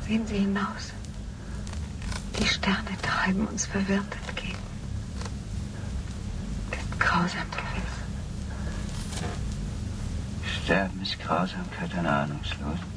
Sehen Sie hinaus. Die Sterne treiben uns verwirrt entgegen. Das grausam gewiss. Sterben ist Grausamkeit einer Ahnungslosen.